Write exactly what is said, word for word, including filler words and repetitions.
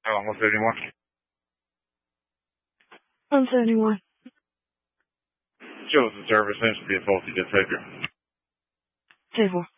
Hello, one thirty-one. one seventy-one. Shows the service seems to be a faulty detector. Table.